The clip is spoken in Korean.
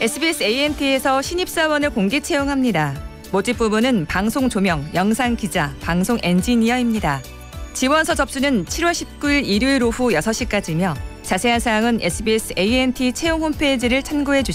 SBS ANT에서 신입사원을 공개 채용합니다. 모집 부문은 방송 조명, 영상 기자, 방송 엔지니어입니다. 지원서 접수는 7월 19일 일요일 오후 6시까지며 자세한 사항은 SBS ANT 채용 홈페이지를 참고해 주시기 바랍니다.